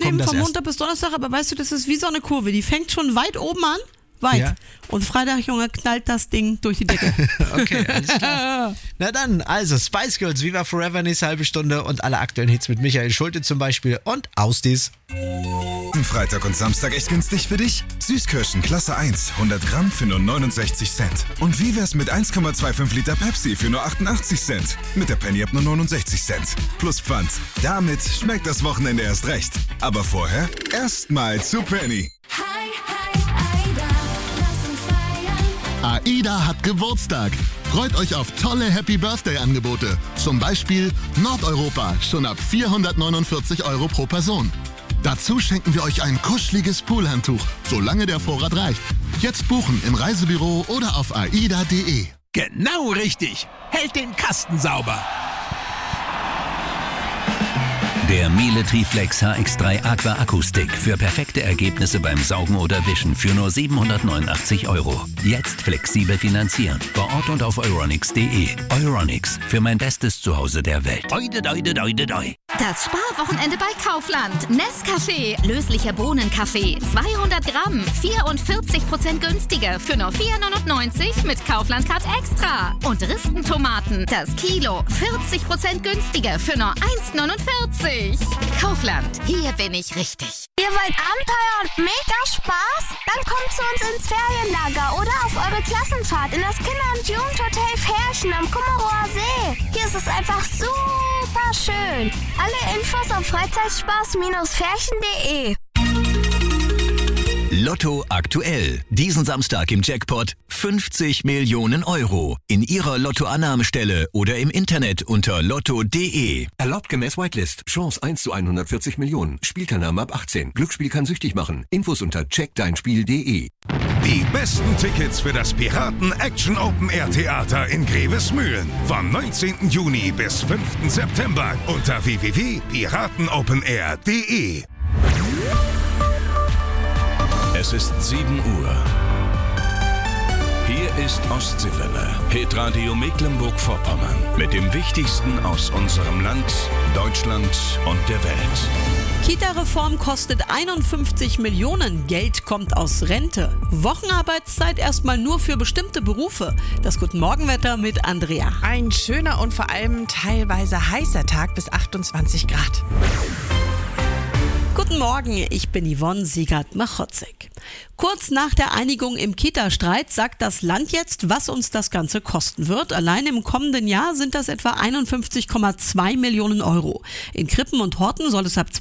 eben von Montag bis Donnerstag, aber weißt du, das ist wie so eine Kurve. Die fängt schon weit oben an. Weit. Ja. Und Freitag, Junge, knallt das Ding durch die Decke. Okay, alles klar. Na dann, also Spice Girls, Viva Forever, nächste halbe Stunde und alle aktuellen Hits mit Michael Schulte zum Beispiel und Ausdies. Freitag und Samstag echt günstig für dich? Süßkirschen Klasse 1, 100 Gramm für nur 69 Cent. Und wie wär's mit 1,25 Liter Pepsi für nur 88 Cent? Mit der Penny ab nur 69 Cent. Plus Pfand. Damit schmeckt das Wochenende erst recht. Aber vorher erstmal zu Penny. AIDA hat Geburtstag. Freut euch auf tolle Happy-Birthday-Angebote. Zum Beispiel Nordeuropa, schon ab 449 € pro Person. Dazu schenken wir euch ein kuscheliges Poolhandtuch, solange der Vorrat reicht. Jetzt buchen im Reisebüro oder auf aida.de. Genau richtig. Hält den Kasten sauber. Der Miele Triflex HX3 Aqua Akkustick für perfekte Ergebnisse beim Saugen oder Wischen für nur 789 €. Jetzt flexibel finanzieren. Vor Ort und auf euronics.de. Euronics, für mein bestes Zuhause der Welt. Oide, doide, doide, doi. Das Sparwochenende bei Kaufland. Nescafé, löslicher Bohnenkaffee, 200 Gramm, 44% günstiger für nur 4,99 mit Kaufland Card Extra. Und Ristentomaten, das Kilo, 40% günstiger für nur 1,49. Kaufland, hier bin ich richtig. Ihr wollt Abenteuer und mega Spaß? Dann kommt zu uns ins Ferienlager oder auf eure Klassenfahrt in das Kinder- und Jugendhotel Ferchen am Kummerower See. Hier ist es einfach super schön. Alle Infos auf freizeitspaß-ferchen.de. Lotto aktuell. Diesen Samstag im Jackpot 50 Millionen €. In Ihrer Lottoannahmestelle oder im Internet unter lotto.de. Erlaubt gemäß Whitelist. Chance 1 zu 140 Millionen. Spielteilnahme ab 18. Glücksspiel kann süchtig machen. Infos unter checkdeinspiel.de. Die besten Tickets für das Piraten Action Open Air Theater in Grevesmühlen. Vom 19. Juni bis 5. September unter www.piratenopenair.de. Es ist 7 Uhr. Hier ist Ostseewelle, Hitradio Mecklenburg-Vorpommern. Mit dem Wichtigsten aus unserem Land, Deutschland und der Welt. Kita-Reform kostet 51 Millionen. Geld kommt aus Rente. Wochenarbeitszeit erstmal nur für bestimmte Berufe. Das Guten Morgenwetter mit Andrea. Ein schöner und vor allem teilweise heißer Tag bis 28 Grad. Guten Morgen, ich bin Yvonne Siegert-Machotzek. Kurz nach der Einigung im Kita-Streit sagt das Land jetzt, was uns das Ganze kosten wird. Allein im kommenden Jahr sind das etwa 51,2 Millionen €. In Krippen und Horten soll es ab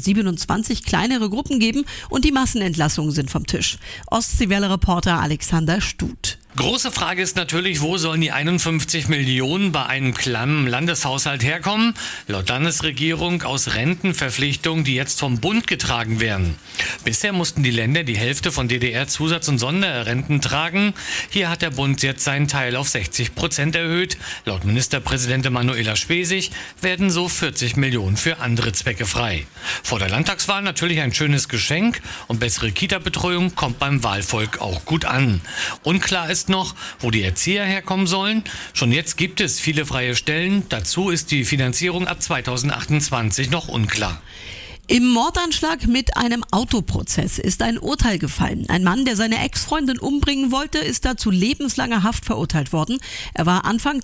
2027 kleinere Gruppen geben und die Massenentlassungen sind vom Tisch. Ostseewelle-Reporter Alexander Stut. Große Frage ist natürlich, wo sollen die 51 Millionen bei einem klammen Landeshaushalt herkommen? Laut Landesregierung aus Rentenverpflichtungen, die jetzt vom Bund getragen werden. Bisher mussten die Länder die Hälfte von DDR-Zusatz- und Sonderrenten tragen. Hier hat der Bund jetzt seinen Teil auf 60% erhöht. Laut Ministerpräsidentin Manuela Schwesig werden so 40 Millionen für andere Zwecke frei. Vor der Landtagswahl natürlich ein schönes Geschenk und bessere Kita-Betreuung kommt beim Wahlvolk auch gut an. Unklar ist noch, wo die Erzieher herkommen sollen. Schon jetzt gibt es viele freie Stellen. Dazu ist die Finanzierung ab 2028 noch unklar. Im Mordanschlag mit einem Autoprozess ist ein Urteil gefallen. Ein Mann, der seine Ex-Freundin umbringen wollte, ist da zu lebenslanger Haft verurteilt worden. Er war Anfang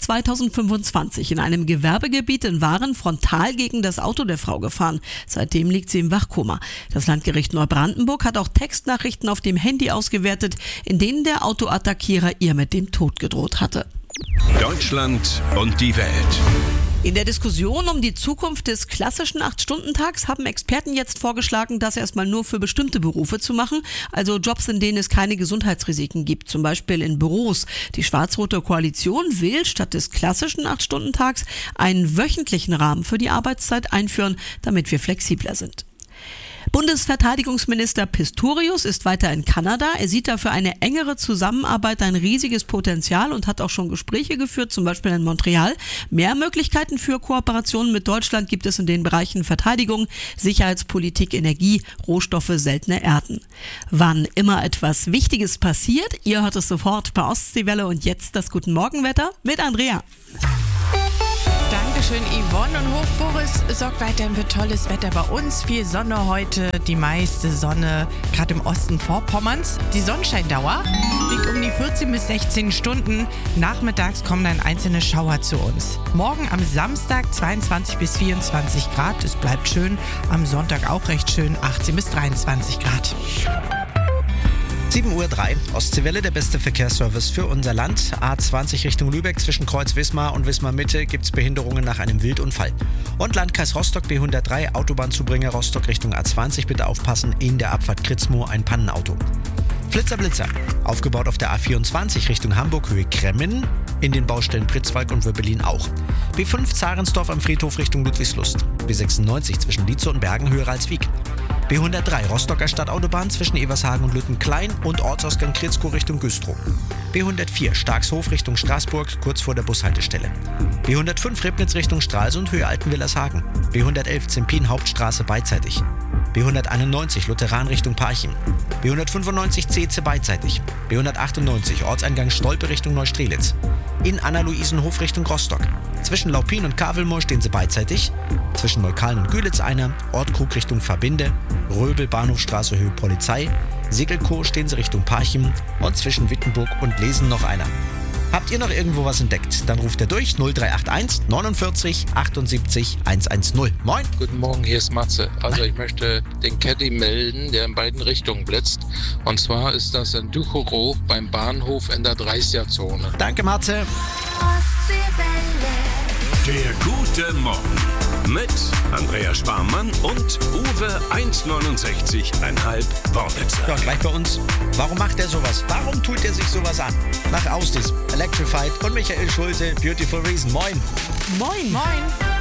2025 in einem Gewerbegebiet in Waren frontal gegen das Auto der Frau gefahren. Seitdem liegt sie im Wachkoma. Das Landgericht Neubrandenburg hat auch Textnachrichten auf dem Handy ausgewertet, in denen der Autoattackierer ihr mit dem Tod gedroht hatte. Deutschland und die Welt. In der Diskussion um die Zukunft des klassischen 8-Stunden-Tags haben Experten jetzt vorgeschlagen, das erstmal nur für bestimmte Berufe zu machen, also Jobs, in denen es keine Gesundheitsrisiken gibt, zum Beispiel in Büros. Die schwarz-rote Koalition will statt des klassischen 8-Stunden-Tags einen wöchentlichen Rahmen für die Arbeitszeit einführen, damit wir flexibler sind. Bundesverteidigungsminister Pistorius ist weiter in Kanada. Er sieht dafür eine engere Zusammenarbeit ein riesiges Potenzial und hat auch schon Gespräche geführt, zum Beispiel in Montreal. Mehr Möglichkeiten für Kooperationen mit Deutschland gibt es in den Bereichen Verteidigung, Sicherheitspolitik, Energie, Rohstoffe, seltene Erden. Wann immer etwas Wichtiges passiert, ihr hört es sofort bei Ostseewelle und jetzt das Guten Morgenwetter mit Andrea. Dankeschön. Dankeschön, Yvonne. Und Hochboris sorgt weiterhin für tolles Wetter bei uns. Viel Sonne heute, die meiste Sonne, gerade im Osten Vorpommerns. Die Sonnenscheindauer liegt um die 14 bis 16 Stunden. Nachmittags kommen dann einzelne Schauer zu uns. Morgen am Samstag 22 bis 24 Grad. Es bleibt schön. Am Sonntag auch recht schön, 18 bis 23 Grad. 7:03 Uhr, Ostseewelle, der beste Verkehrsservice für unser Land. A20 Richtung Lübeck zwischen Kreuz Wismar und Wismar Mitte gibt es Behinderungen nach einem Wildunfall. Und Landkreis Rostock B103, Autobahnzubringer Rostock Richtung A20, bitte aufpassen, in der Abfahrt Kritzmo ein Pannenauto. Blitzer, aufgebaut auf der A24 Richtung Hamburg, Höhe Kremmen, in den Baustellen Pritzwalk und Wöbbelin auch. B5 Zarensdorf am Friedhof Richtung Ludwigslust. B96 zwischen Lietzow und Bergen, Höhe Ralswiek. B103 Rostocker Stadtautobahn zwischen Evershagen und Lüttenklein und Ortsausgang Kritzkow Richtung Güstrow. B104 Starkshof Richtung Straßburg, kurz vor der Bushaltestelle. B105 Ribnitz Richtung Stralsund, Höhe Altenwillershagen. B111 Zempin Hauptstraße beidseitig. B191 Lutheran Richtung Parchim. B195 Ceze beidseitig. B198 Ortseingang Stolpe Richtung Neustrelitz. In Anna-Luisenhof Richtung Rostock. Zwischen Laupin und Kavelmoor stehen sie beidseitig. Zwischen Neukalen und Gülitz einer. Ortkrug Richtung Verbinde. Röbel Bahnhofstraße Höhe Polizei. Segelkow stehen sie Richtung Parchim. Und zwischen Wittenburg und Lesen noch einer. Habt ihr noch irgendwo was entdeckt? Dann ruft er durch 0381 49 78 110. Moin. Guten Morgen, hier ist Matze. Also ich möchte den Caddy melden, der in beiden Richtungen blitzt. Und zwar ist das in Duchorow beim Bahnhof in der 30er-Zone. Danke, Matze. Der gute Morgen mit Andrea Sparmann und Uwe 1,69,5 Wortwitze. Ja, gleich bei uns. Warum macht er sowas? Warum tut er sich sowas an? Nach Austis, Electrified und Michael Schulte, Beautiful Reason. Moin. Moin. Moin.